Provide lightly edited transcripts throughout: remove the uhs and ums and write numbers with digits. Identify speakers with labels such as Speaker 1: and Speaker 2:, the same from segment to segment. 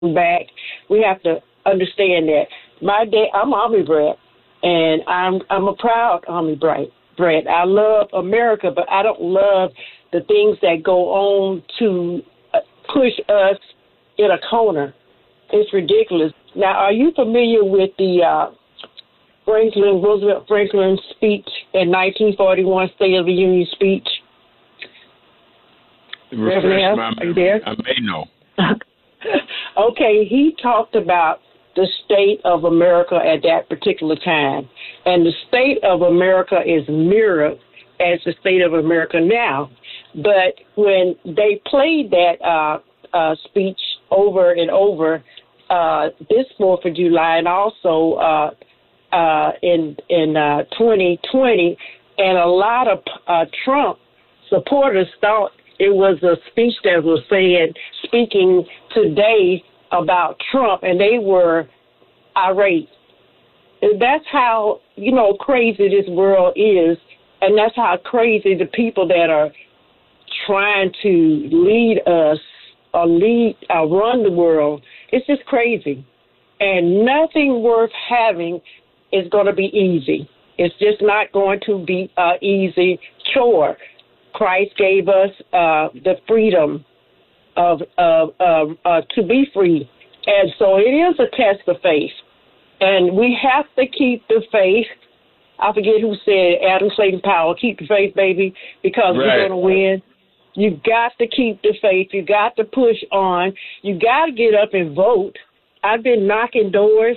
Speaker 1: back. We have to understand that. My dad, I'm Army brat, and I'm a proud Army brat. I love America, but I don't love the things that go on to push us in a corner. It's ridiculous. Now, are you familiar with the Roosevelt Franklin speech in 1941, State of the Union speech?
Speaker 2: Refresh my
Speaker 1: memory. Are you there?
Speaker 2: I may know.
Speaker 1: Okay, he talked about the state of America at that particular time. And the state of America is mirrored as the state of America now. But when they played that speech over and over this 4th of July and also in 2020, and a lot of Trump supporters thought it was a speech that was speaking today about Trump, and they were irate. That's how, crazy this world is, and that's how crazy the people that are trying to lead us or run the world. It's just crazy. And nothing worth having is going to be easy. It's just not going to be an easy chore. Christ gave us the freedom of to be free, and so it is a test of faith, and we have to keep the faith. I forget who said, Adam Clayton Powell, keep the faith, baby, because we're going to win. You got to keep the faith. You got to push on. You got to get up and vote. I've been knocking doors,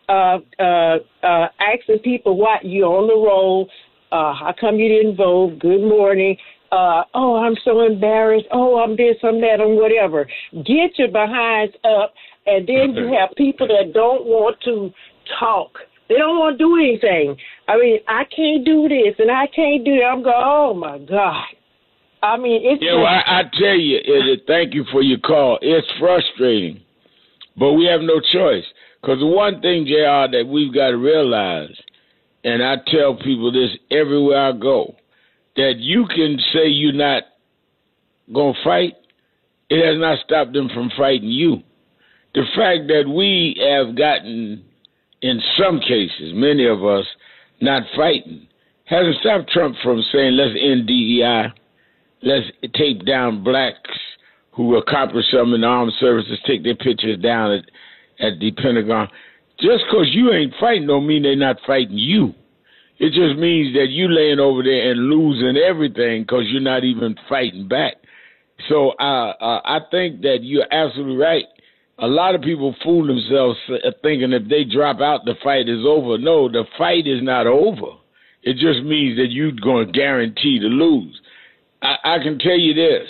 Speaker 1: asking people, what, you on the roll? How come you didn't vote? Good morning. Oh, I'm so embarrassed. Oh, I'm this, I'm that, I'm whatever. Get your behinds up, and then you have people that don't want to talk. They don't want to do anything. I mean, I can't do this, and I can't do that. I'm going, oh, my God. I mean, it's
Speaker 2: well, I tell you, thank you for your call. It's frustrating, but we have no choice. Because the one thing, JR, that we've got to realize, and I tell people this everywhere I go, that you can say you're not going to fight, it has not stopped them from fighting you. The fact that we have gotten, in some cases, many of us, not fighting, hasn't stopped Trump from saying, let's end DEI, let's take down blacks who accomplish something in the armed services, take their pictures down at the Pentagon. Just because you ain't fighting don't mean they're not fighting you. It just means that you laying over there and losing everything because you're not even fighting back. So I think that you're absolutely right. A lot of people fool themselves thinking if they drop out, the fight is over. No, the fight is not over. It just means that you're going to guarantee to lose. I can tell you this.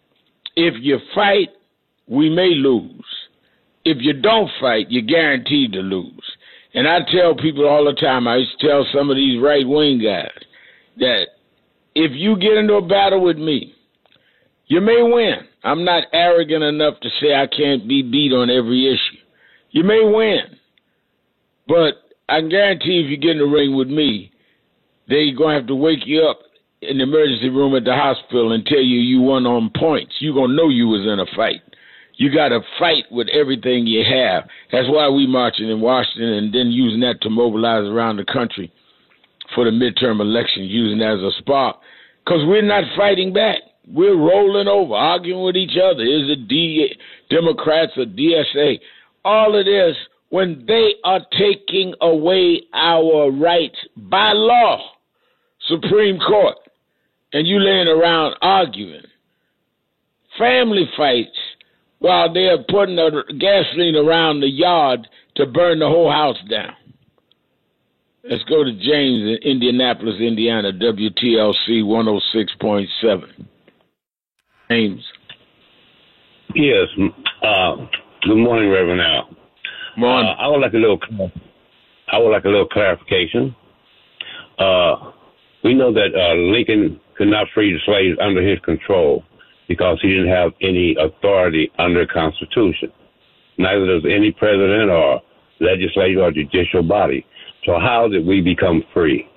Speaker 2: If you fight, we may lose. If you don't fight, you're guaranteed to lose. And I tell people all the time, I used to tell some of these right-wing guys, that if you get into a battle with me, you may win. I'm not arrogant enough to say I can't be beat on every issue. You may win. But I guarantee if you get in the ring with me, they're going to have to wake you up in the emergency room at the hospital and tell you won on points. You're going to know you was in a fight. You got to fight with everything you have. That's why we marching in Washington and then using that to mobilize around the country for the midterm elections, using that as a spark. Because we're not fighting back. We're rolling over, arguing with each other. Is it Democrats or DSA? All of this, when they are taking away our rights by law, Supreme Court, and you laying around arguing. Family fights while they're putting the gasoline around the yard to burn the whole house down. Let's go to James in Indianapolis, Indiana, WTLC 106.7. James.
Speaker 3: Yes. Good morning, Reverend Al.
Speaker 2: Morning.
Speaker 3: I would like a little clarification. We know that Lincoln could not free the slaves under his control because he didn't have any authority under the Constitution. Neither does any president or legislative or judicial body. So how did we become free?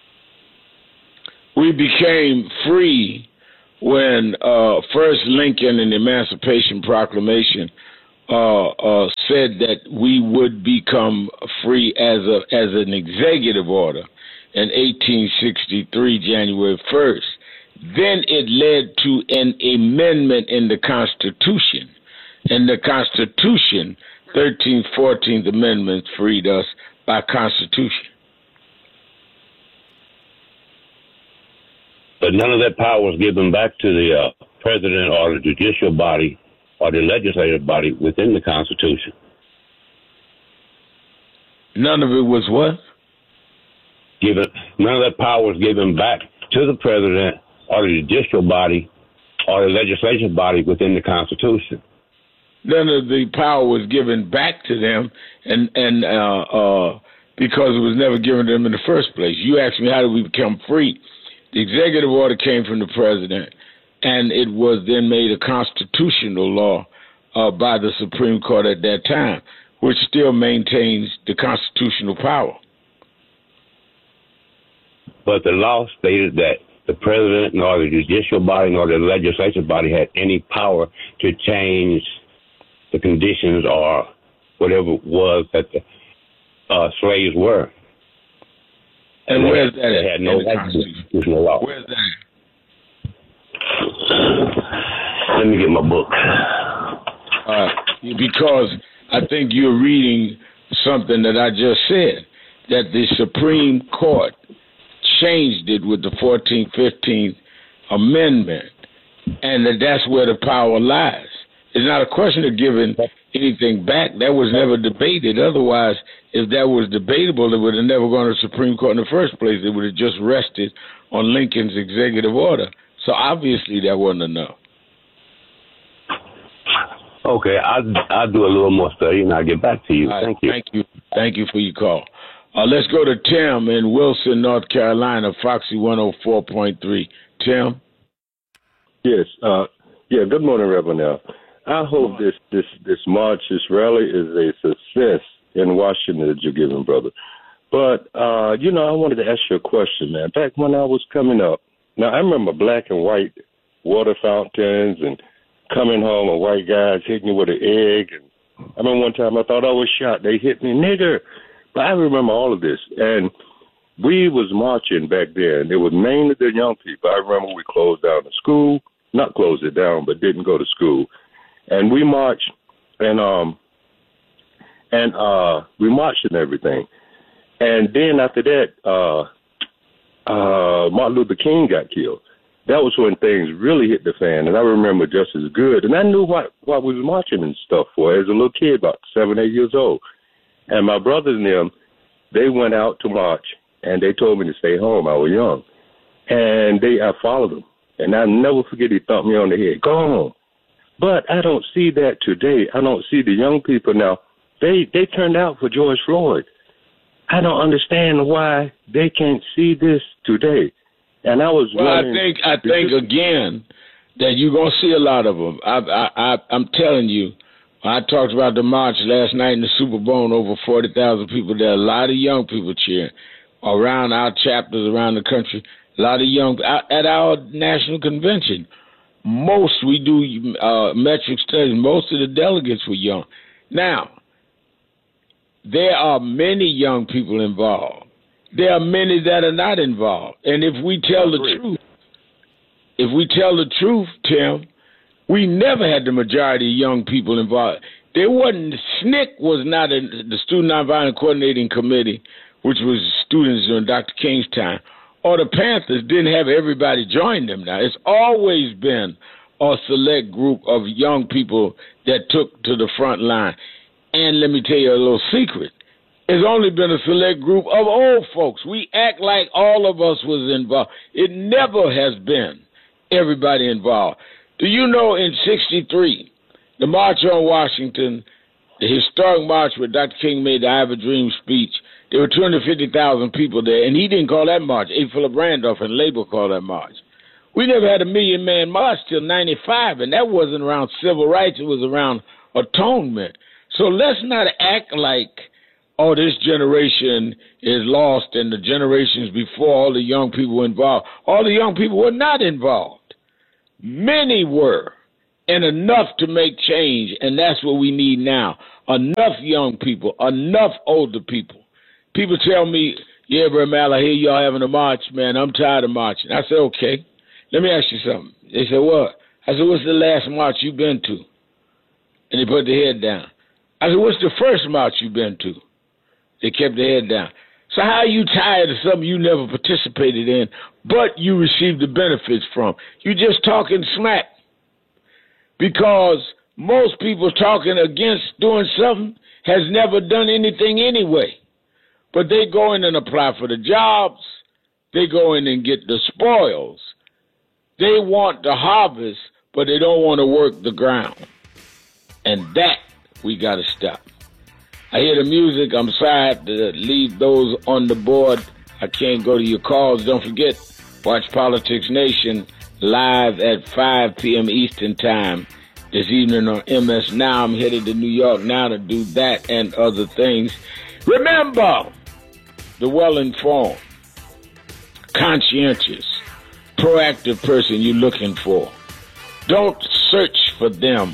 Speaker 2: We became free when first Lincoln in the Emancipation Proclamation said that we would become free as an executive order in 1863, January 1st. Then it led to an amendment in the Constitution. And the Constitution, 13th, 14th Amendments, freed us by Constitution.
Speaker 3: But none of that power was given back to the president or the judicial body or the legislative body within the Constitution.
Speaker 2: None of it was what?
Speaker 3: None of that power was given back to the president or the judicial body or the legislative body within the Constitution.
Speaker 2: None of the power was given back to them, and because it was never given to them in the first place. You asked me how did we become free. The executive order came from the president, and it was then made a constitutional law by the Supreme Court at that time, which still maintains the constitutional power.
Speaker 3: But the law stated that the president nor the judicial body nor the legislative body had any power to change the conditions or whatever it was that the slaves were.
Speaker 2: And where's that
Speaker 3: they had no constitutional law.
Speaker 2: Where's that?
Speaker 3: Let me get my book.
Speaker 2: Because I think you're reading something that I just said, that the Supreme Court changed it with the 14th, 15th Amendment, and that's where the power lies. It's not a question of giving anything back. That was never debated. Otherwise, if that was debatable, it would have never gone to the Supreme Court in the first place. It would have just rested on Lincoln's executive order. So obviously that wasn't enough.
Speaker 3: Okay, I'll do a little more study and I'll get back to you.
Speaker 2: Right,
Speaker 3: thank you.
Speaker 2: Thank you for your call. Let's go to Tim in Wilson, North Carolina, Foxy 104.3. Tim?
Speaker 4: Yes. Good morning, Reverend Al. I hope this march, this rally is a success in Washington that you're giving, brother. But, I wanted to ask you a question, man. Back when I was coming up, now I remember black and white water fountains and coming home and white guys hitting you with an egg. And I remember one time I thought I was shot. They hit me, nigger. But I remember all of this. And we was marching back then. It was mainly the young people. I remember we closed down the school. Not closed it down, but didn't go to school. And we marched, and we marched and everything. And then after that, Martin Luther King got killed. That was when things really hit the fan, and I remember just as good. And I knew what we was marching and stuff for as a little kid, about 7, 8 years old. And my brothers and them, they went out to march, and they told me to stay home. I was young. And I followed them. And I'll never forget he thumped me on the head. Go home. But I don't see that today. I don't see the young people now. They turned out for George Floyd. I don't understand why they can't see this today. And I was wondering,
Speaker 2: I think again that you're gonna see a lot of them. I'm telling you. I talked about the march last night in the Super Bowl. Over 40,000 people there. A lot of young people cheering around our chapters around the country. A lot of young at our national convention. We do metric studies. Most of the delegates were young. Now, there are many young people involved. There are many that are not involved. And if we tell the truth, Tim, we never had the majority of young people involved. There wasn't. SNCC was not in the Student Nonviolent Coordinating Committee, which was students during Dr. King's time. Or the Panthers didn't have everybody join them now. It's always been a select group of young people that took to the front line. And let me tell you a little secret. It's only been a select group of old folks. We act like all of us was involved. It never has been everybody involved. Do you know in 1963, the March on Washington, the historic march where Dr. King made the I Have a Dream speech, there were 250,000 people there, and he didn't call that march. A. Philip Randolph and Labor called that march. We never had a million-man march till 95, and that wasn't around civil rights. It was around atonement. So let's not act like, oh, this generation is lost and the generations before all the young people were involved. All the young people were not involved. Many were. and enough to make change. And that's what we need now. Enough young people, enough older people. People tell me, yeah, Brother Mal, I hear y'all having a march, man. I'm tired of marching. I said, okay, let me ask you something. They said, what? I said, what's the last march you've been to? And they put their head down. I said, what's the first march you've been to? They kept their head down. So how are you tired of something you never participated in, but you received the benefits from? You just talking smack. Because most people talking against doing something has never done anything anyway. But they go in and apply for the jobs. They go in and get the spoils. They want the harvest, but they don't want to work the ground. And that we got to stop. I hear the music. I'm sorry I have to leave those on the board. I can't go to your calls. Don't forget, watch Politics Nation live at 5 p.m. Eastern Time this evening on MS Now. I'm headed to New York now to do that and other things. Remember, the well-informed, conscientious, proactive person you're looking for. Don't search for them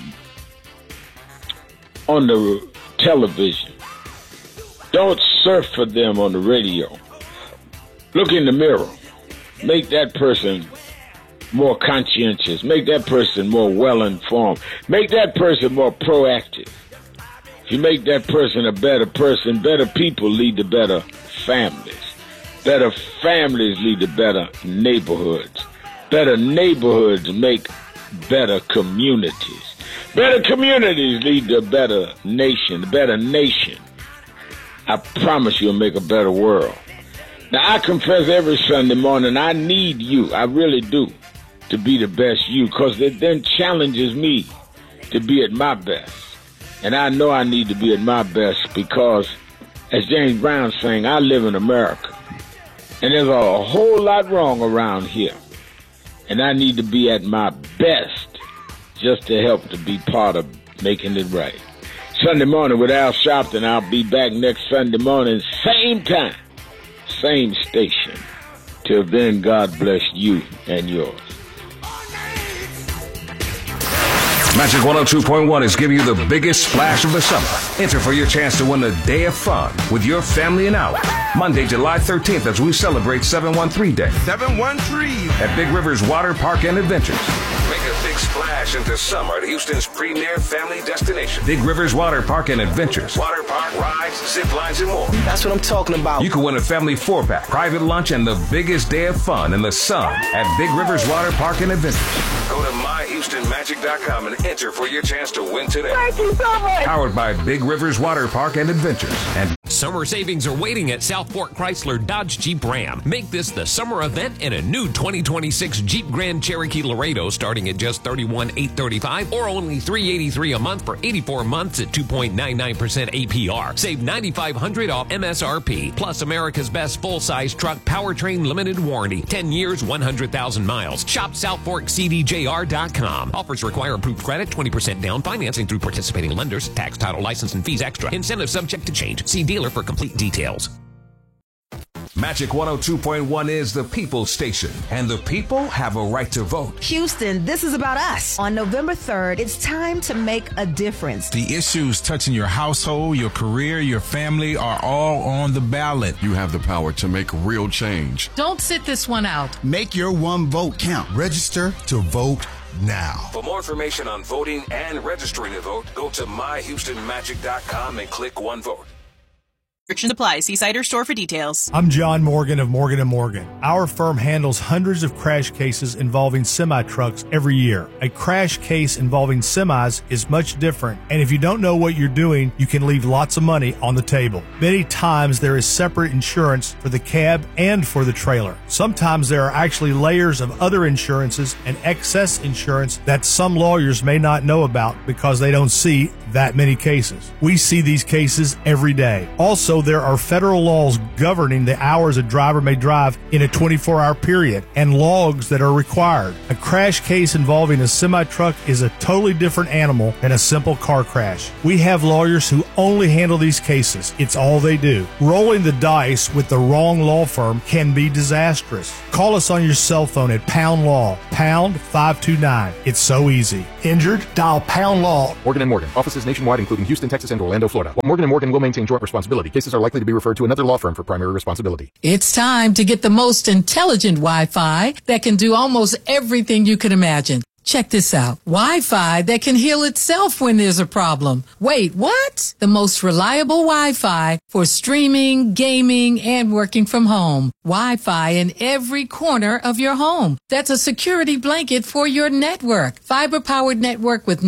Speaker 2: on the television. Don't surf for them on the radio. Look in the mirror. Make that person more conscientious. Make that person more well-informed. Make that person more proactive. If you make that person a better person, better people lead to better families. Better families lead to better neighborhoods. Better neighborhoods make better communities. Better communities lead to a better nation. Better nation, I promise you'll make a better world. Now, I confess every Sunday morning, I need you, I really do, to be the best you, because it then challenges me to be at my best. And I know I need to be at my best because, as James Brown sang, I live in America. And there's a whole lot wrong around here. And I need to be at my best just to help to be part of making it right. Sunday morning with Al Sharpton. I'll be back next Sunday morning, same time, same station. Till then, God bless you and yours.
Speaker 5: Magic 102.1 is giving you the biggest splash of the summer. Enter for your chance to win a day of fun with your family and out. Monday, July 13th, as we celebrate 713 Day.
Speaker 6: 713.
Speaker 5: At Big Rivers Water Park and Adventures. Make a big splash into summer at Houston's premier family destination. Big Rivers Water Park and Adventures. Water park, rides, zip lines, and more.
Speaker 6: That's what I'm talking about.
Speaker 5: You can win a family 4-pack, private lunch, and the biggest day of fun in the sun at Big Rivers Water Park and Adventures. Go to myhoustonmagic.com and enter for your chance to win today.
Speaker 6: Thank you so much.
Speaker 5: Powered by Big Rivers Water Park and Adventures. And
Speaker 7: summer savings are waiting at Southport Chrysler Dodge Jeep Ram. Make this the summer event in a new 2026 Jeep Grand Cherokee Laredo starting at just $31,835 or only $383 a month for 84 months at 2.99% APR. Save $9,500 off MSRP. Plus America's best full-size truck powertrain limited warranty. 10 years, 100,000 miles. Shop SouthforkCDJR.com. Offers require approved credit, 20% down, financing through participating lenders, tax, title, license, and fees extra. Incentive subject to change. See dealer for complete details.
Speaker 5: Magic 102.1 is the People's Station, and the people have a right to vote.
Speaker 8: Houston, this is about us. On November 3rd, it's time to make a difference.
Speaker 9: The issues touching your household, your career, your family are all on the ballot.
Speaker 10: You have the power to make real change.
Speaker 11: Don't sit this one out.
Speaker 12: Make your one vote count. Register to vote now.
Speaker 5: For more information on voting and registering to vote, go to myhoustonmagic.com and click One Vote.
Speaker 13: Restrictions apply. See site or store for details.
Speaker 14: I'm John Morgan of Morgan & Morgan. Our firm handles hundreds of crash cases involving semi-trucks every year. A crash case involving semis is much different, and if you don't know what you're doing, you can leave lots of money on the table. Many times there is separate insurance for the cab and for the trailer. Sometimes there are actually layers of other insurances and excess insurance that some lawyers may not know about because they don't see that many cases. We see these cases every day. Also, there are federal laws governing the hours a driver may drive in a 24-hour period and logs that are required. A crash case involving a semi-truck is a totally different animal than a simple car crash. We have lawyers who only handle these cases. It's all they do. Rolling the dice with the wrong law firm can be disastrous. Call us on your cell phone at Pound Law, pound 529. It's so easy. Injured? Dial Pound Law.
Speaker 11: Morgan & Morgan. Offices nationwide, including Houston, Texas, and Orlando, Florida. While Morgan & Morgan will maintain joint responsibility, cases are likely to be referred to another law firm for primary responsibility.
Speaker 15: It's time to get the most intelligent Wi-Fi that can do almost everything you could imagine. Check this out. Wi-Fi that can heal itself when there's a problem. Wait, what? The most reliable Wi-Fi for streaming, gaming, and working from home. Wi-Fi in every corner of your home. That's a security blanket for your network. Fiber-powered network with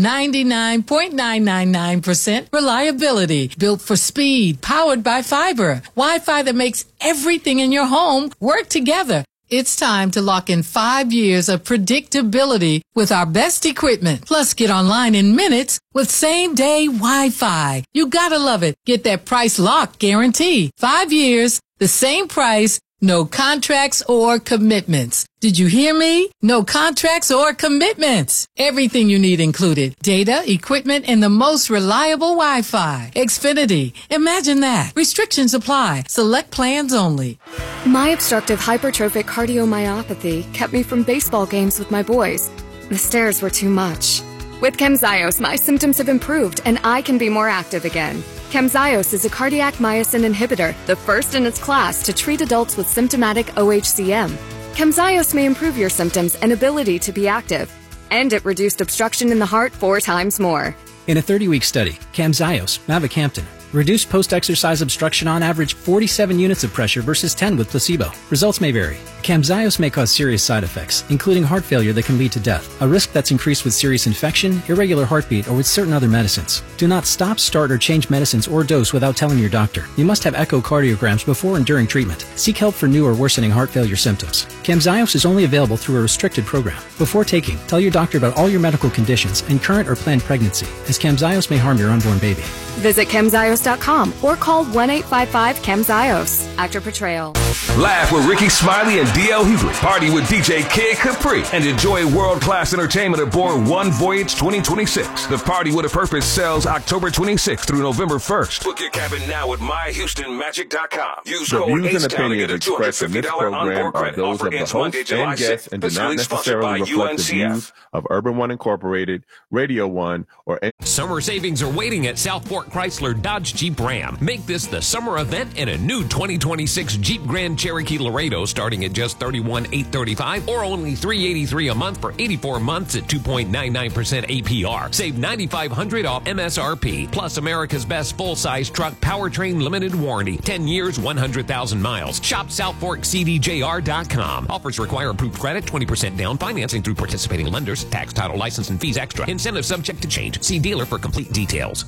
Speaker 15: 99.999% reliability. Built for speed, powered by fiber. Wi-Fi that makes everything in your home work together. It's time to lock in 5 years of predictability with our best equipment. Plus, get online in minutes with same-day Wi-Fi. You gotta love it. Get that price lock guarantee. 5 years, the same price, no contracts or commitments. Did you hear me? No contracts or commitments. Everything you need included. Data, equipment, and the most reliable Wi-Fi. Xfinity. Imagine that. Restrictions apply. Select plans only.
Speaker 16: My obstructive hypertrophic cardiomyopathy kept me from baseball games with my boys. The stairs were too much. With Camzyos, my symptoms have improved and I can be more active again. Camzyos is a cardiac myosin inhibitor, the first in its class to treat adults with symptomatic OHCM. Camzyos may improve your symptoms and ability to be active, and it reduced obstruction in the heart 4 times more.
Speaker 17: In a 30-week study, Camzyos, mavacamten, reduced post-exercise obstruction on average 47 units of pressure versus 10 with placebo. Results may vary. Camzyos may cause serious side effects, including heart failure that can lead to death, a risk that's increased with serious infection, irregular heartbeat, or with certain other medicines. Do not stop, start, or change medicines or dose without telling your doctor. You must have echocardiograms before and during treatment. Seek help for new or worsening heart failure symptoms. Camzyos is only available through a restricted program. Before taking, tell your doctor about all your medical conditions and current or planned pregnancy, as Camzyos may harm your unborn baby.
Speaker 16: Visit Camzyos.com or call 1-855-CAMZYOS. Actor Portrayal.
Speaker 5: Laugh with Ricky Smiley and D.L. Hughley. Party with DJ Kid Capri. And enjoy world-class entertainment aboard One Voyage 2026. The Party with a Purpose sells October 26th through November 1st. Book your cabin now at myhoustonmagic.com. Use
Speaker 18: the
Speaker 5: code
Speaker 18: views and
Speaker 5: H-TOWN to get a
Speaker 18: opinions expressed in this
Speaker 5: $250
Speaker 18: program
Speaker 5: onboard
Speaker 18: are
Speaker 5: credit.
Speaker 18: those
Speaker 5: Offer
Speaker 18: of the
Speaker 5: ends
Speaker 18: host
Speaker 5: Monday, July
Speaker 18: and guests
Speaker 5: 6th.
Speaker 18: and do not
Speaker 5: Facility sponsored by
Speaker 18: necessarily reflect the
Speaker 5: UNCF.
Speaker 18: views of Urban One Incorporated, Radio One, or any.
Speaker 7: Summer savings are waiting at Southport Chrysler Dodge Jeep Ram. Make this the summer event in a new 2026 Jeep Grand Cherokee Laredo starting at just $31,835 or only $383 a month for 84 months at 2.99% APR. Save $9,500 off MSRP. Plus America's best full-size truck powertrain limited warranty. 10 years, 100,000 miles. Shop SouthforkCDJR.com. Offers require approved credit, 20% down, financing through participating lenders, tax, title, license, and fees extra. Incentive subject to change. See dealer for complete details.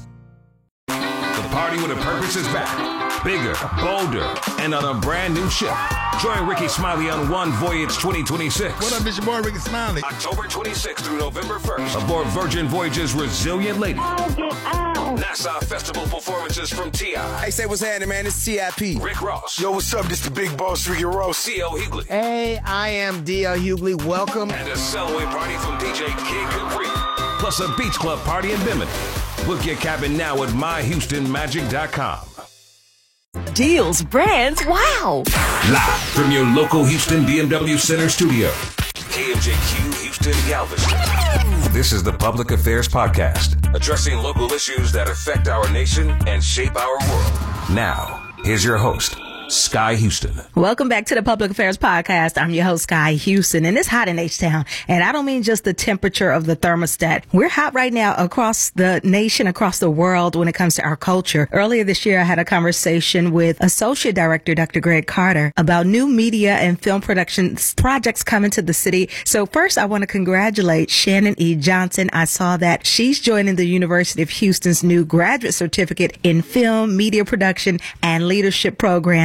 Speaker 5: The Party with a Purpose is back. Bigger, bolder, and on a brand new ship. Join Ricky Smiley on One Voyage 2026.
Speaker 19: What up, it's your boy Ricky Smiley.
Speaker 5: October 26th through November 1st. Aboard Virgin Voyage's Resilient Lady. NASA Festival performances from T.I.
Speaker 6: Hey, say what's happening, man. It's T.I.P.
Speaker 5: Rick Ross.
Speaker 6: Yo, what's up? This the big boss, Ricky Ross.
Speaker 5: C.L. Hughley.
Speaker 6: Hey, I am D.L. Hughley. Welcome.
Speaker 5: And a Sellaway party from DJ Kid Capri. Plus a beach club party in Bimini. Book your cabin now at myhoustonmagic.com.
Speaker 20: Deals, brands, wow!
Speaker 5: Live from your local Houston BMW Center studio. KMJQ Houston Galveston. This is the Public Affairs Podcast, addressing local issues that affect our nation and shape our world. Now, here's your host, Sky Houston.
Speaker 8: Welcome back to the Public Affairs Podcast. I'm your host, Sky Houston, and it's hot in H-Town. And I don't mean just the temperature of the thermostat. We're hot right now across the nation, across the world when it comes to our culture. Earlier this year, I had a conversation with Associate Director Dr. Greg Carter about new media and film production projects coming to the city. So first, I want to congratulate Shannon E. Johnson. I saw that she's joining the University of Houston's new graduate certificate in film, media production, and leadership program.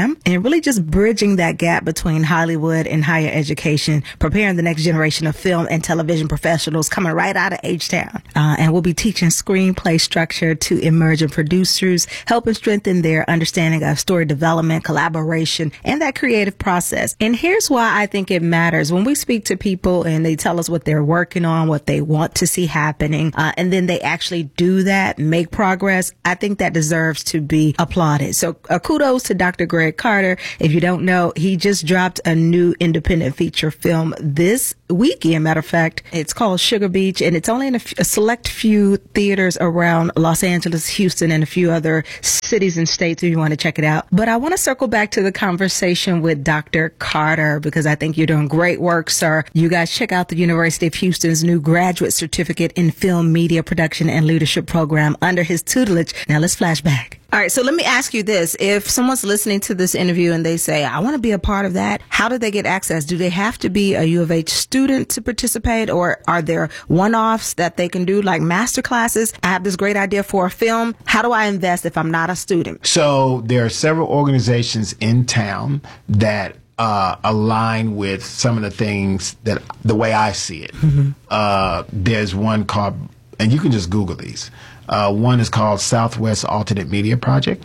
Speaker 8: program and really just bridging that gap between Hollywood and higher education, preparing the next generation of film and television professionals coming right out of H-Town. And we'll be teaching screenplay structure to emerging producers, helping strengthen their understanding of story development, collaboration, and that creative process. And here's why I think it matters. When we speak to people and they tell us what they're working on, what they want to see happening, and then they actually do that, make progress, I think that deserves to be applauded. So kudos to Dr. Greg Carter. If you don't know, he just dropped a new independent feature film this weekend. Matter of fact, it's called Sugar Beach, and it's only in a select few theaters around Los Angeles, Houston, and a few other cities and states if you want to check it out. But I want to circle back to the conversation with Dr. Carter because I think you're doing great work, sir. You guys check out the University of Houston's new graduate certificate in film, media production, and leadership program under his tutelage. Now let's flash back. All right, so let me ask you this. If someone's listening to this interview and they say, I want to be a part of that, how do they get access? Do they have to be a U of H student to participate, or are there one-offs that they can do, like master classes? I have this great idea for a film. How do I invest if I'm not a student?
Speaker 19: So there are several organizations in town that align with some of the things that the way I see it. There's one called, and you can just Google these. One is called Southwest Alternate Media Project.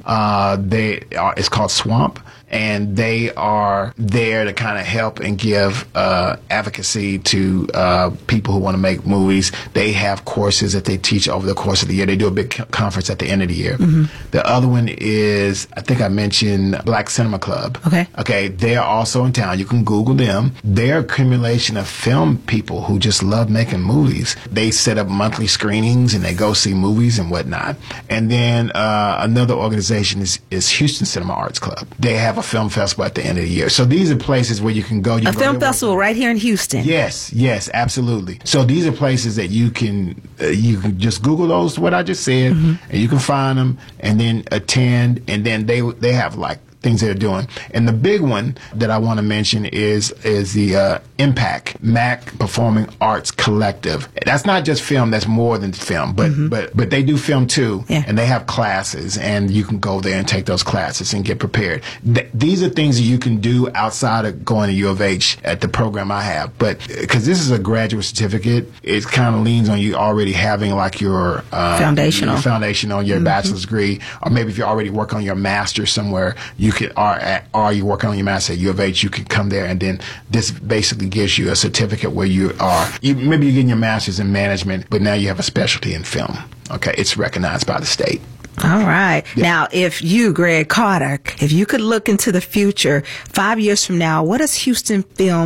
Speaker 19: It's called SWAMP, and they are there to kind of help and give advocacy to people who want to make movies. They have courses that they teach over the course of the year. They do a big conference at the end of the year. The other one is, I think I mentioned Black Cinema Club. Okay, they're also in town. You can Google them. They're accumulation of film people who just love making movies. They set up monthly screenings and they go see movies and whatnot. And then another organization is Houston Cinema Arts Club. They have a film festival at the end of the year. So these are places where you can go.
Speaker 8: A film festival right here in Houston.
Speaker 19: Yes, absolutely. So these are places that you can just Google those, what I just said, and you can find them and then attend. And then they have like things they're doing. And the big one that I want to mention is the Impact MAC Performing Arts Collective. That's not just film, that's more than film, but they do film too, and they have classes, and you can go there and take those classes and get prepared. These are things that you can do outside of going to U of H at the program I have, but because this is a graduate certificate, it kind of leans on you already having like your foundation on your bachelor's degree, or maybe if you already work on your master's somewhere, you could, or you working on your master at U of H, you can come there, and then this basically gives you a certificate where maybe you're getting your master's in management, but now you have a specialty in film. Okay, it's recognized by the state.
Speaker 8: All right. Yeah. Now, if you, Greg Carter, if you could look into the future, 5 years from now, what does the Houston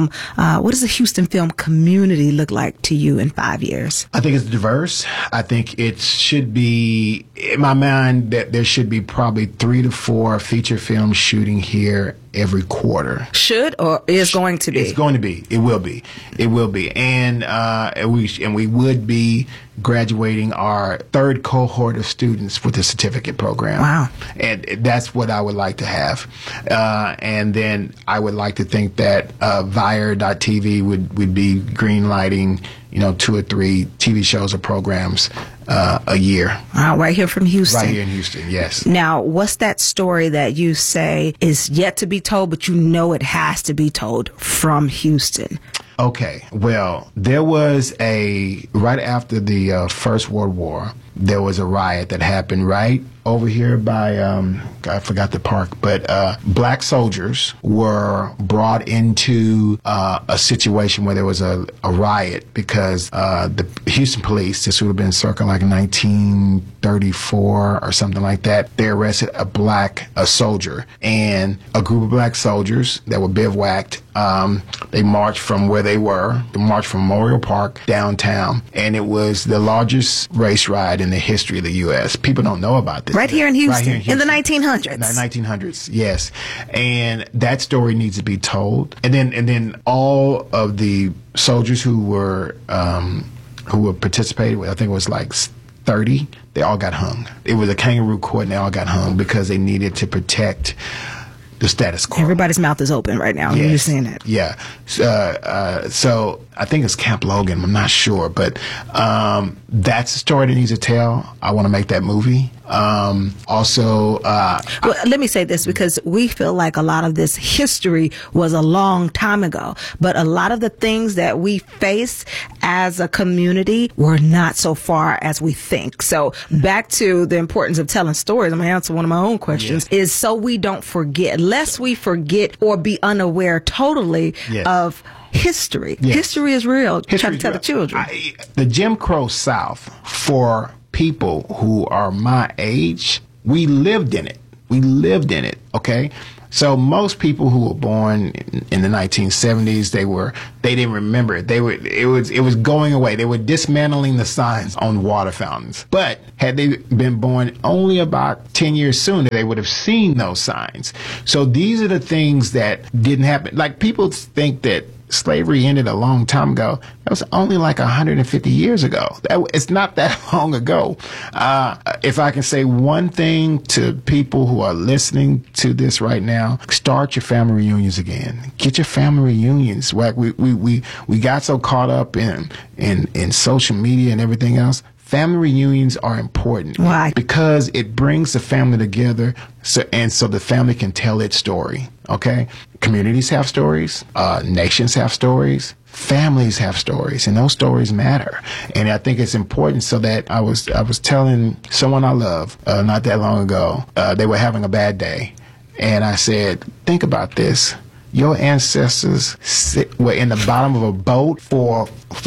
Speaker 8: film community look like to you in 5 years?
Speaker 19: I think it's diverse. I think it should be, in my mind, that there should be probably 3 to 4 feature films shooting here every quarter.
Speaker 8: Should or is going to be?
Speaker 19: It's going to be. It will be. It will be. And we would be graduating our 3rd cohort of students with the certificate program.
Speaker 8: Wow.
Speaker 19: And that's what I would like to have. And then I would like to think that Vire.tv would be green lighting, 2 or 3 TV shows or programs a year.
Speaker 8: Right here from Houston.
Speaker 19: Right here in Houston, yes.
Speaker 8: Now, what's that story that you say is yet to be told, but it has to be told from Houston?
Speaker 19: Okay, well, there was right after the First World War, there was a riot that happened right over here by, I forgot the park, but black soldiers were brought into a situation where there was a riot because the Houston police, this would have been circa like 1934 or something like that, they arrested a soldier, and a group of black soldiers that were bivouacked, they marched from where they were, they marched from Memorial Park downtown, and it was the largest race riot in the history of the U.S. People don't know about this.
Speaker 8: Right here in Houston, in the 1900s.
Speaker 19: In the 1900s, yes. And that story needs to be told. And then all of the soldiers who were participating with, I think it was like 30, they all got hung. It was a kangaroo court, and they all got hung because they needed to protect the status quo.
Speaker 8: Everybody's mouth is open right now.
Speaker 19: Yes.
Speaker 8: You're seeing it.
Speaker 19: Yeah. So I think it's Camp Logan. I'm not sure, but that's the story that needs to tell. I want to make that movie.
Speaker 8: Well, let me say this, because we feel like a lot of this history was a long time ago, but a lot of the things that we face as a community were not so far as we think. So back to the importance of telling stories, I'm going to answer one of my own questions, is so we don't forget, lest we forget or be unaware totally of history. History is real. Try to tell the children.
Speaker 19: The Jim Crow South, for people who are my age, we lived in it. Okay? So most people who were born in the 1970s, they didn't remember it. It was going away. They were dismantling the signs on water fountains. But had they been born only about 10 years sooner, they would have seen those signs. So these are the things that didn't happen. Like, people think that slavery ended a long time ago. That was only like 150 years ago. It's not that long ago. If I can say one thing to people who are listening to this right now, start your family reunions again. Get your family reunions. We got so caught up in social media and everything else. Family reunions are important.
Speaker 8: Why?
Speaker 19: Because it brings the family together, so the family can tell its story. Okay? Communities have stories. Nations have stories. Families have stories, and those stories matter. And I think it's important. So that I was telling someone I love not that long ago, they were having a bad day, and I said, think about this. Your ancestors were in the bottom of a boat for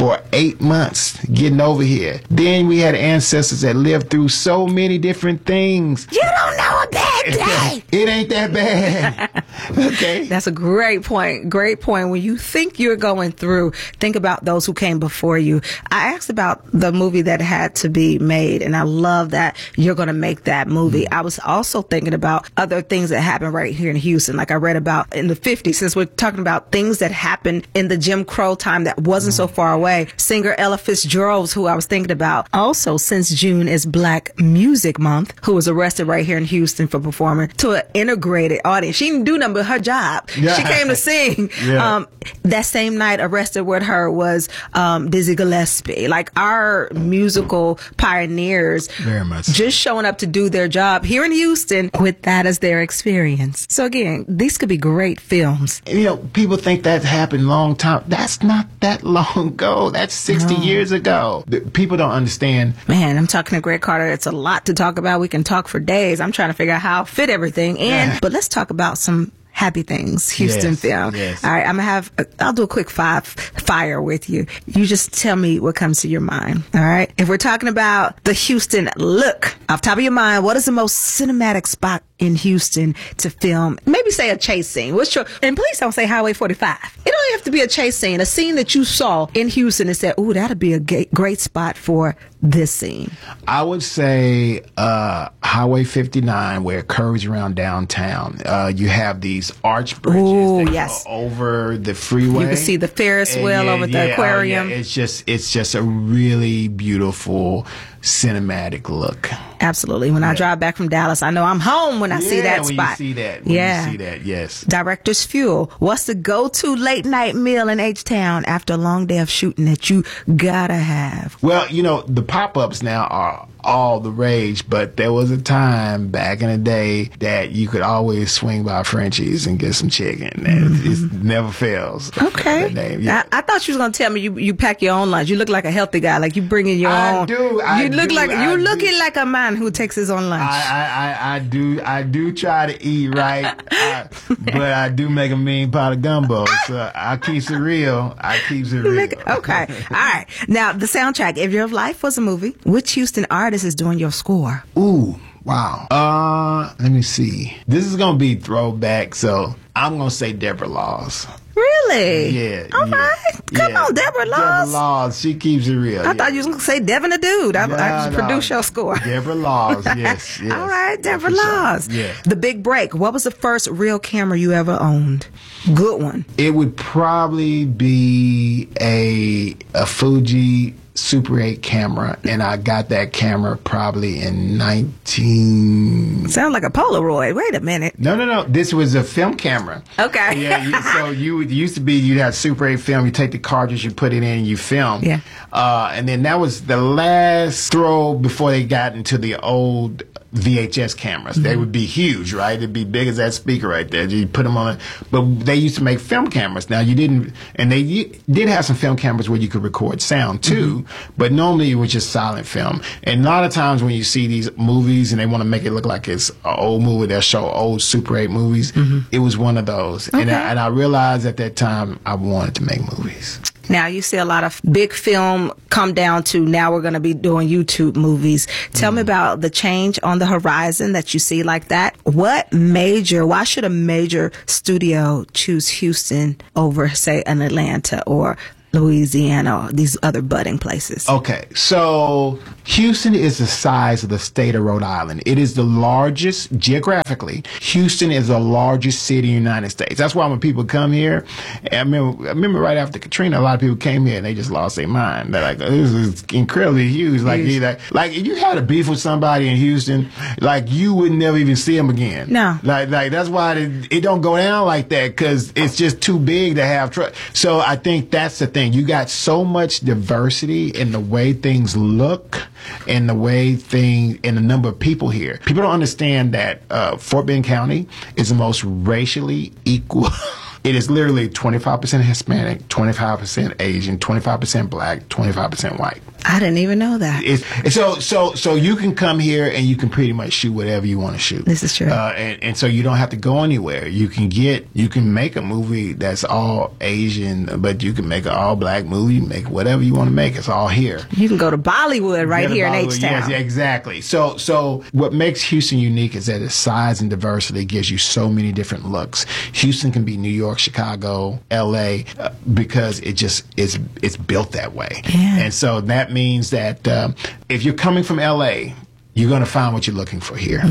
Speaker 19: 8 months getting over here. Then we had ancestors that lived through so many different things.
Speaker 8: You don't know a bad day.
Speaker 19: It ain't that bad. Okay.
Speaker 8: That's a great point. Great point. When you think you're going through, think about those who came before you. I asked about the movie that had to be made, and I love that you're going to make that movie. I was also thinking about other things that happened right here in Houston. Like I read about in the 50s, since we're talking about things that happened in the Jim Crow time that wasn't so far away. Singer Ella Fitzgerald, who I was thinking about. Also, since June is Black Music Month, who was arrested right here in Houston for performing to an integrated audience. She didn't do nothing but her job. Yeah. She came to sing. Yeah. That same night, arrested with her was Dizzy Gillespie. Like, our musical pioneers,
Speaker 19: very much
Speaker 8: just showing up to do their job here in Houston with that as their experience. So again, these could be great films.
Speaker 19: You know, people think that happened a long time. That's not that long ago. That's 60 years ago. People don't understand.
Speaker 8: Man, I'm talking to Greg Carter. It's a lot to talk about. We can talk for days. I'm trying to figure out how to fit everything in. But let's talk about some happy things, Houston film.
Speaker 19: Yes.
Speaker 8: All right, I'll do a quick fire with you. You just tell me what comes to your mind. All right. If we're talking about the Houston look, off the top of your mind, what is the most cinematic spot in Houston to film? Maybe say a chase scene. And please don't say Highway 45. It don't have to be a chase scene. A scene that you saw in Houston and said, "Ooh, that'd be a great spot for this scene."
Speaker 19: I would say Highway 59, where it curves around downtown. You have these arch bridges that go over the freeway.
Speaker 8: You can see the Ferris wheel over the aquarium.
Speaker 19: It's just a really beautiful cinematic look.
Speaker 8: Absolutely. When I drive back from Dallas, I know I'm home when I see that spot.
Speaker 19: You see that. You see that, yes.
Speaker 8: Director's Fuel. What's the go-to late night meal in H-Town after a long day of shooting that you gotta have?
Speaker 19: Well, you know, the pop-ups now are all the rage, but there was a time back in the day that you could always swing by Frenchie's and get some chicken. It never fails.
Speaker 8: Okay. I thought you was going to tell me you pack your own lunch. You look like a healthy guy, like you bringing your own. You're looking like a man who takes his own lunch.
Speaker 19: I do try to eat right, but I do make a mean pot of gumbo, so I keeps it real.
Speaker 8: Okay. All right. Now, the soundtrack. If your life was a movie, which Houston artist is doing your score?
Speaker 19: Ooh, wow. Let me see. This is gonna be throwback, so I'm gonna say Deborah Laws.
Speaker 8: Really?
Speaker 19: Yeah.
Speaker 8: All right. Come on, Deborah Laws.
Speaker 19: Deborah Laws, she keeps it real.
Speaker 8: I thought you was gonna say Devin the Dude. I just produce your score.
Speaker 19: Deborah Laws, yes.
Speaker 8: All right, Deborah Laws.
Speaker 19: Yeah.
Speaker 8: The Big Break. What was the first real camera you ever owned? Good one.
Speaker 19: It would probably be a Fuji Super 8 camera, and I got that camera probably in 19...
Speaker 8: Sound like a Polaroid. Wait a minute.
Speaker 19: No. This was a film camera.
Speaker 8: Okay.
Speaker 19: Yeah, so you'd have Super 8 film, you take the cartridge, you put it in, and you film.
Speaker 8: Yeah.
Speaker 19: And then that was the last throw before they got into the old VHS cameras. They would be huge, right? It'd be big as that speaker right there. You put them on it. But they used to make film cameras. Now, you didn't, and they did have some film cameras where you could record sound too, but normally it was just silent film. And a lot of times when you see these movies and they want to make it look like it's an old movie, they'll show old Super 8 movies. It was one of those.
Speaker 8: Okay.
Speaker 19: And I realized at that time I wanted to make movies.
Speaker 8: Now, you see a lot of big film come down to now we're going to be doing YouTube movies. Tell me about the change on the horizon that you see like that. Why should a major studio choose Houston over, say, an Atlanta or Louisiana, or these other budding places?
Speaker 19: Okay, so Houston is the size of the state of Rhode Island. It is the largest, geographically, Houston is the largest city in the United States. That's why when people come here, and I remember right after Katrina, a lot of people came here and they just lost their mind. They're like, this is incredibly huge. Like if you had a beef with somebody in Houston, like you would never even see them again.
Speaker 8: No.
Speaker 19: Like that's why it don't go down like that, because it's just too big to have trouble. So I think that's the thing. You got so much diversity in the way things look and the way and the number of people here. People don't understand that Fort Bend County is the most racially equal. It is literally 25% Hispanic, 25% Asian, 25% Black, 25% white.
Speaker 8: I didn't even know that.
Speaker 19: So you can come here and you can pretty much shoot whatever you want to shoot.
Speaker 8: This is true.
Speaker 19: And so you don't have to go anywhere. You can make a movie that's all Asian, but you can make an all Black movie, make whatever you want to make. It's all here.
Speaker 8: You can go to Bollywood right here in H-Town.
Speaker 19: Yes, exactly. So what makes Houston unique is that its size and diversity gives you so many different looks. Houston can be New York, Chicago, LA, because it's built that way.
Speaker 8: Yeah.
Speaker 19: And so that means that if you're coming from LA, you're going to find what you're looking for here.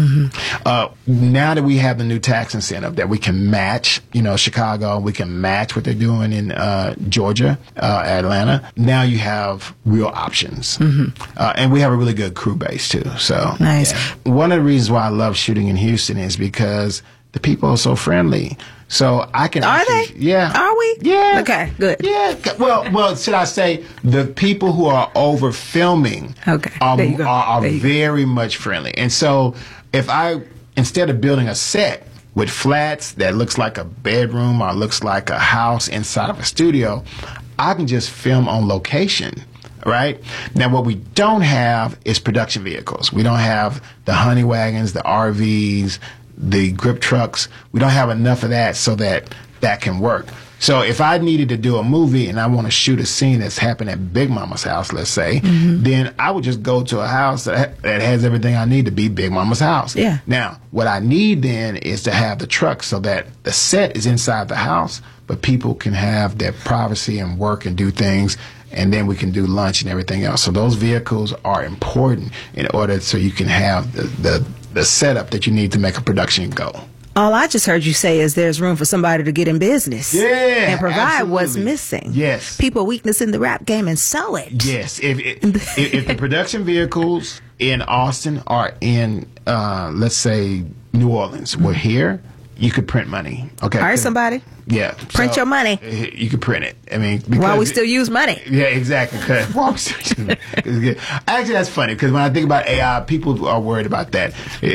Speaker 19: Now that we have the new tax incentive that we can match, Chicago, we can match what they're doing in Georgia, Atlanta. Now you have real options. And we have a really good crew base too. So
Speaker 8: nice.
Speaker 19: Yeah. One of the reasons why I love shooting in Houston is because the people are so friendly. So I can.
Speaker 8: Are they?
Speaker 19: Yeah.
Speaker 8: Are we?
Speaker 19: Yeah.
Speaker 8: Okay. Good.
Speaker 19: Yeah. Well. Should I say the people who are over filming?
Speaker 8: Okay.
Speaker 19: Are very much friendly. And so if instead of building a set with flats that looks like a bedroom or looks like a house inside of a studio, I can just film on location. Right? Now, what we don't have is production vehicles. We don't have the honey wagons, the RVs, the grip trucks. We don't have enough of that so that can work. So if I needed to do a movie and I want to shoot a scene that's happened at Big Mama's house, let's say, then I would just go to a house that has everything I need to be Big Mama's house.
Speaker 8: Yeah.
Speaker 19: Now, what I need then is to have the truck so that the set is inside the house, but people can have their privacy and work and do things, and then we can do lunch and everything else. So those vehicles are important in order so you can have the setup that you need to make a production go.
Speaker 8: All I just heard you say is there's room for somebody to get in business.
Speaker 19: Yeah,
Speaker 8: and provide
Speaker 19: absolutely.
Speaker 8: What's missing.
Speaker 19: Yes.
Speaker 8: People weakness in the rap game and sew it.
Speaker 19: Yes. If the production vehicles in Austin are in, let's say, New Orleans, were here, you could print money. Okay.
Speaker 8: All right, somebody.
Speaker 19: Yeah.
Speaker 8: Print your money.
Speaker 19: You could print it. I mean,
Speaker 8: while we still use money.
Speaker 19: Yeah, exactly. Actually, that's funny because when I think about AI, people are worried about that.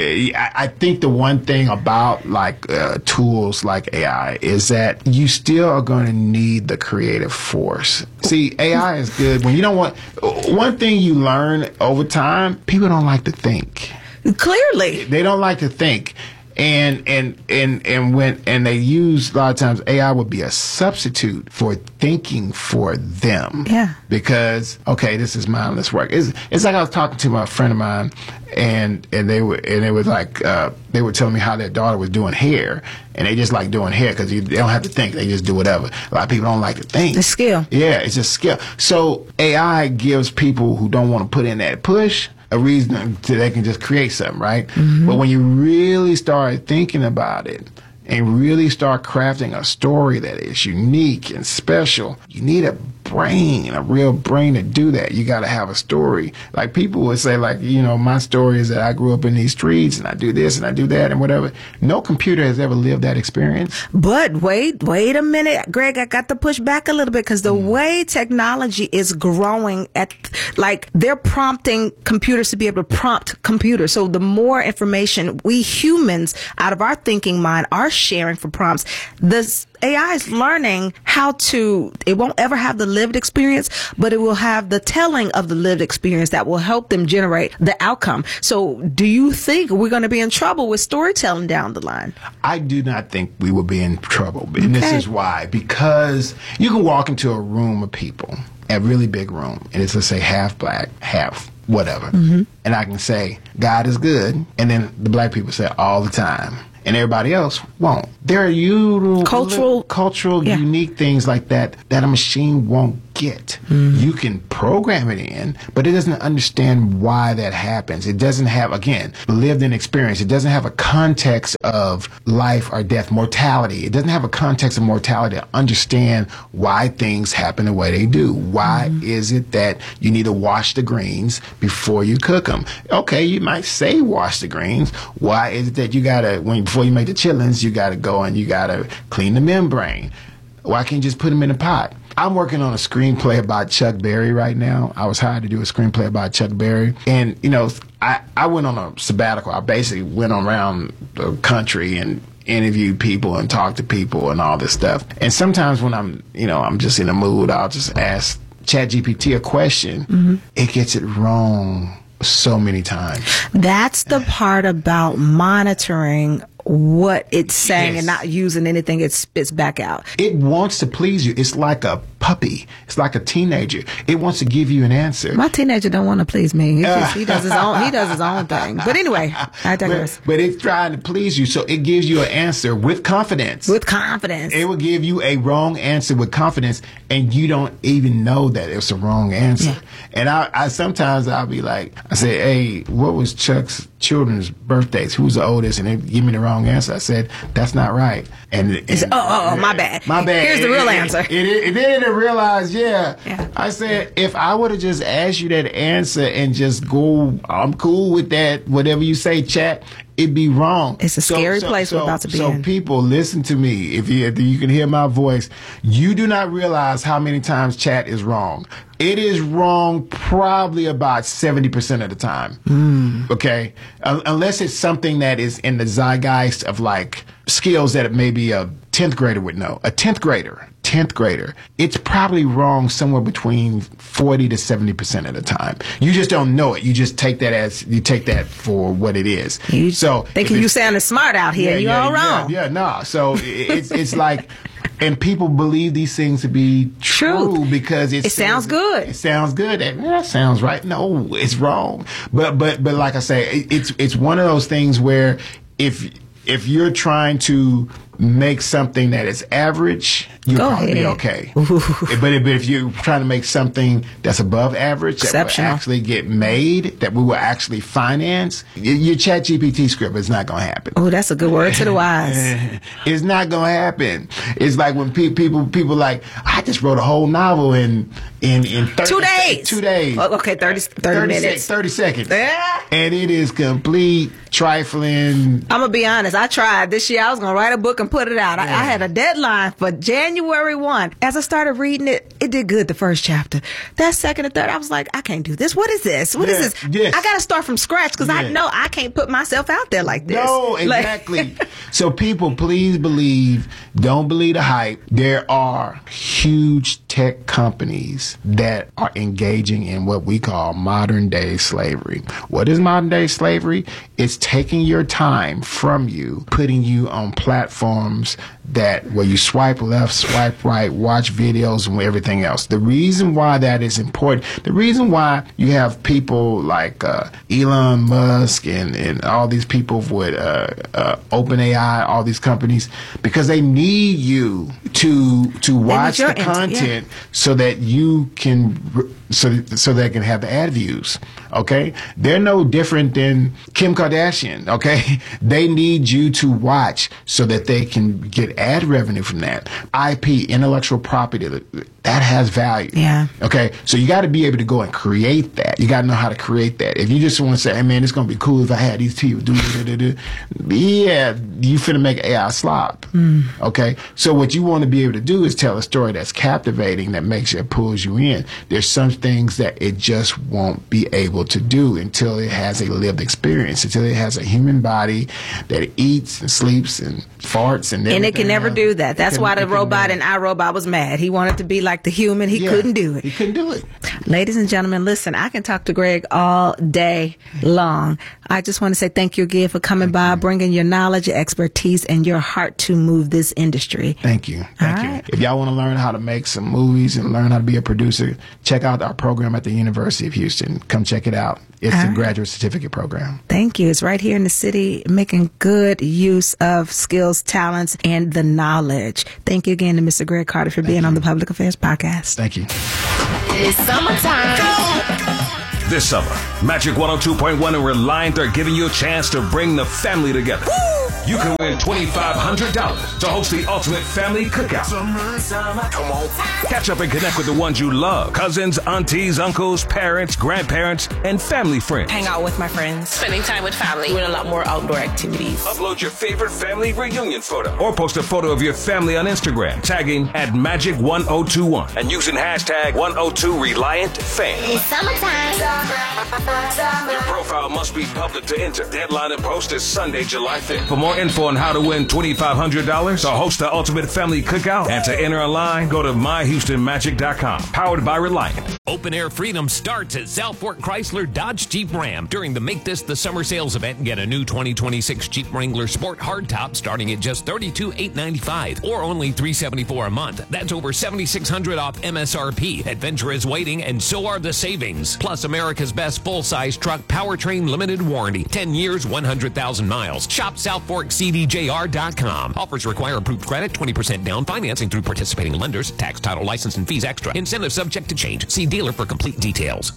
Speaker 19: I think the one thing about tools like AI is that you still are going to need the creative force. See, AI is good when you don't want. One thing you learn over time, people don't like to think.
Speaker 8: Clearly,
Speaker 19: they don't like to think. And they use a lot of times AI would be a substitute for thinking for them.
Speaker 8: Yeah.
Speaker 19: Because this is mine. Let's work. It's like I was talking to my friend of mine, and they were telling me how their daughter was doing hair, and they just like doing hair because they don't have to think. They just do whatever. A lot of people don't like to think.
Speaker 8: It's skill.
Speaker 19: Yeah, it's just skill. So AI gives people who don't want to put in that push a reason they can just create something, right? But when you really start thinking about it and really start crafting a story that is unique and special, you need a a real brain to do that. You got to have a story. Like people would say, like, you know, my story is that I grew up in these streets and I do this and I do that and whatever. No computer has ever lived that experience.
Speaker 8: But wait a minute, Greg, I got to push back a little bit because the way technology is growing like they're prompting computers to be able to prompt computers. So the more information we humans out of our thinking mind are sharing for prompts, this AI is learning how to, it won't ever have the lived experience, but it will have the telling of the lived experience that will help them generate the outcome. So do you think we're going to be in trouble with storytelling down the line?
Speaker 19: I do not think we will be in trouble. And this is why. Because you can walk into a room of people, a really big room, and it's, let's say, half black, half whatever. And I can say, God is good. And then the black people say all the time. And everybody else won't. There are cultural unique things like that a machine won't get. You can program it in, but it doesn't understand why that happens. It doesn't have, again, lived in experience. It doesn't have a context of life or death, mortality. It doesn't have a context of mortality to understand why things happen the way they do. Why is it that you need to wash the greens before you cook them? Okay, you might say wash the greens. Why is it that you gotta, before you make the chitlins, you gotta go and you gotta clean the membrane? Why can't you just put them in a pot? I'm working on a screenplay about Chuck Berry right now. I was hired to do a screenplay about Chuck Berry. And, you know, I went on a sabbatical. I basically went around the country and interviewed people and talked to people and all this stuff. And sometimes when I'm just in a mood, I'll just ask ChatGPT a question. It gets it wrong so many times.
Speaker 8: That's the part about monitoring what it's saying and not using anything it spits back out.
Speaker 19: It wants to please you. It's like a puppy. It's like a teenager. It wants to give you an answer.
Speaker 8: My teenager don't want to please me. He does his own thing. But anyway, I digress.
Speaker 19: But it's trying to please you, so it gives you an answer with confidence.
Speaker 8: With confidence.
Speaker 19: It will give you a wrong answer with confidence, and you don't even know that it's a wrong answer. Yeah. And I sometimes I'll be like, I say, hey, what was Chuck's children's birthdays? Who's the oldest? And they give me the wrong answer. I said, that's not right. And
Speaker 8: my bad.
Speaker 19: My bad.
Speaker 8: Here's the real answer.
Speaker 19: And then I realized, I said, if I would have just asked you that answer and just go, I'm cool with that, whatever you say, chat, it'd be wrong.
Speaker 8: It's a scary place we're about to be in.
Speaker 19: So people, listen to me. If you can hear my voice, you do not realize how many times chat is wrong. It is wrong probably about 70% of the time. Okay? Unless it's something that is in the zeitgeist of like skills that maybe a 10th grader would know. A 10th grader, it's probably wrong somewhere between 40 to 70% of the time. You just don't know it. You just take that for what it is. So
Speaker 8: thinking you sounding smart out here, you're all wrong.
Speaker 19: So it's like, and people believe these things to be true because it
Speaker 8: sounds good.
Speaker 19: It sounds good. That sounds right. No, it's wrong. But like I say, it's one of those things where if you're trying to make something that is average, you'll probably be okay. But if you're trying to make something that's above average, that will actually get made, that we will actually finance, your ChatGPT script is not going to happen.
Speaker 8: Oh, that's a good word to the wise.
Speaker 19: It's not going to happen. It's like when people like, I just wrote a whole novel in 30
Speaker 8: 2 days.
Speaker 19: 2 days.
Speaker 8: Okay, 30 minutes.
Speaker 19: 30 seconds. And it is complete trifling.
Speaker 8: I'm going to be honest. I tried this year. I was going to write a book and put it out. I had a deadline for January 1. As I started reading it, it did good the first chapter. That second and third, I was like, I can't do this. What is this? What is this?
Speaker 19: Yes.
Speaker 8: I got to start from scratch because I know I can't put myself out there like this.
Speaker 19: No, exactly. So people, please don't believe the hype. There are huge tech companies that are engaging in what we call modern day slavery. What is modern day slavery? It's taking your time from you, putting you on platforms where you swipe left, swipe right, watch videos and everything else. The reason why that is important, the reason why you have people like Elon Musk and all these people with OpenAI, all these companies, because they need you to watch the content so that you can so they can have the ad views. Okay, they're no different than Kim Kardashian. Okay, they need you to watch so that they can get ad revenue from that. IP, intellectual property, that has value.
Speaker 8: Yeah.
Speaker 19: Okay, so you got to be able to go and create that. You got to know how to create that. If you just want to say, "Hey man, it's gonna be cool if I had these people do," yeah, you finna make AI slop. Okay, so what you want to be able to do is tell a story that's captivating, that makes you, pulls you in. There's some things that it just won't be able to do until it has a lived experience, until it has a human body that eats and sleeps and farts and everything.
Speaker 8: And it can never do that. That's why the robot in iRobot was mad. He wanted to be like the human. He couldn't do it.
Speaker 19: He couldn't do it.
Speaker 8: Ladies and gentlemen, listen, I can talk to Greg all day long. I just want to say thank you again for coming by, bringing your knowledge, your expertise, and your heart to move this industry.
Speaker 19: Thank you. Thank you. If y'all want to learn how to make some movies and learn how to be a producer, check out our program at the University of Houston. Come check it out. It's a graduate certificate program.
Speaker 8: Thank you. It's right here in the city, making good use of skills, talents, and the knowledge. Thank you again to Mr. Greg Carter for being on the Public Affairs Podcast.
Speaker 19: Thank you.
Speaker 20: It's summertime.
Speaker 5: This summer, Magic 102.1 and Reliant are giving you a chance to bring the family together. You can win $2,500 to host the ultimate family cookout. Come on. Catch up and connect with the ones you love. Cousins, aunties, uncles, parents, grandparents, and family friends.
Speaker 13: Hang out with my friends. Spending time with family. Doing a lot more outdoor activities.
Speaker 5: Upload your favorite family reunion photo. Or post a photo of your family on Instagram, tagging @Magic1021 and using hashtag 102ReliantFam.
Speaker 20: It's summertime.
Speaker 5: Your profile must be public to enter. Deadline and post is Sunday, July 5th. For more info on how to win $2,500 to host the ultimate family cookout and to enter online, go to myhoustonmagic.com. Powered by Reliant.
Speaker 7: Open Air Freedom starts at South Fork Chrysler Dodge Jeep Ram during the Make This the Summer Sales event. Get a new 2026 Jeep Wrangler Sport Hardtop starting at just $32,895 or only $374 a month. That's over $7,600 off MSRP. Adventure is waiting, and so are the savings. Plus, America's best full-size truck powertrain limited warranty. 10 years, 100,000 miles. Shop SouthForkCDJR.com. Offers require approved credit, 20% down, financing through participating lenders, tax, title, license, and fees extra. Incentive subject to change. See dealer for complete details.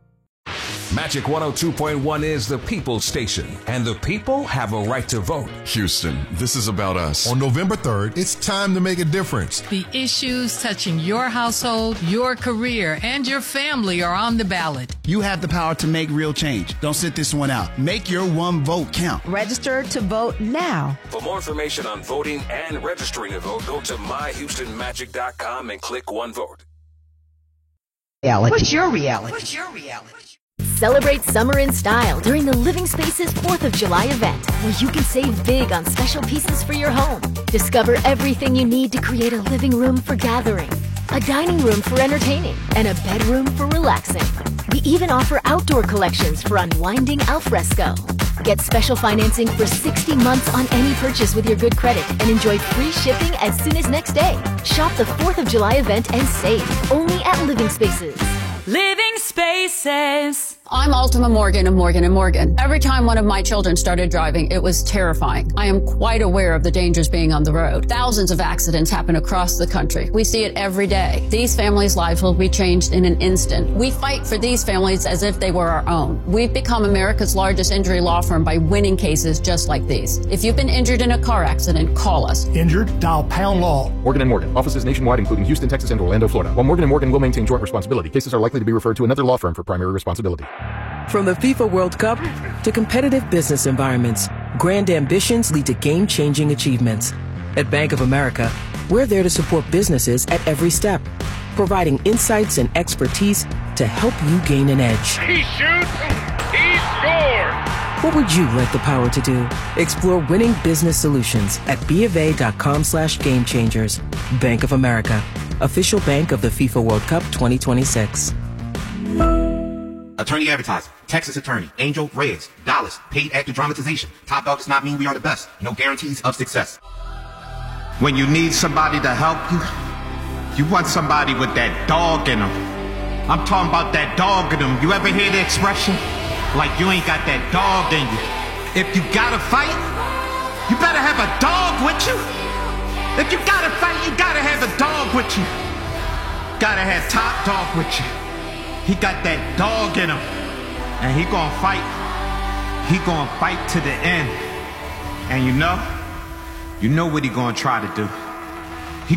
Speaker 5: Magic 102.1 is the people's station, and the people have a right to vote.
Speaker 10: Houston, this is about us.
Speaker 6: On November 3rd, it's time to make a difference.
Speaker 15: The issues touching your household, your career, and your family are on the ballot.
Speaker 12: You have the power to make real change. Don't sit this one out. Make your one vote count.
Speaker 8: Register to vote now.
Speaker 5: For more information on voting and registering to vote, go to myhoustonmagic.com and click One Vote.
Speaker 20: What's your reality? Celebrate summer in style during the Living Spaces 4th of July event, where you can save big on special pieces for your home. Discover everything you need to create a living room for gathering, a dining room for entertaining, and a bedroom for relaxing. We even offer outdoor collections for unwinding al fresco. Get special financing for 60 months on any purchase with your good credit and enjoy free shipping as soon as next day. Shop the 4th of July event and save only at Living Spaces.
Speaker 13: Living Spaces.
Speaker 21: I'm Ultima Morgan of Morgan & Morgan. Every time one of my children started driving, it was terrifying. I am quite aware of the dangers being on the road. Thousands of accidents happen across the country. We see it every day. These families' lives will be changed in an instant. We fight for these families as if they were our own. We've become America's largest injury law firm by winning cases just like these. If you've been injured in a car accident, call us.
Speaker 14: Injured? Dial pound law.
Speaker 11: Morgan & Morgan. Offices nationwide, including Houston, Texas, and Orlando, Florida. While Morgan & Morgan will maintain joint responsibility, cases are likely to be referred to another law firm for primary responsibility.
Speaker 22: From the FIFA World Cup to competitive business environments, grand ambitions lead to game-changing achievements. At Bank of America, we're there to support businesses at every step, providing insights and expertise to help you gain an edge.
Speaker 2: He shoots, he scores!
Speaker 22: What would you like the power to do? Explore winning business solutions at BofA.com/gamechangers. Bank of America, official bank of the FIFA World Cup 2026.
Speaker 23: Attorney advertising. Texas attorney. Angel Reyes. Dallas. Paid actor dramatization. Top dog does not mean we are the best. No guarantees of success. When you need somebody to help you, you want somebody with that dog in them. I'm talking about that dog in them. You ever hear the expression? Like you ain't got that dog in you. If you gotta fight, you better have a dog with you. If you gotta fight, you gotta have a dog with you. Gotta have top dog with you. He got that dog in him. And he gonna fight. He gonna fight to the end. And you know what he gonna try to do.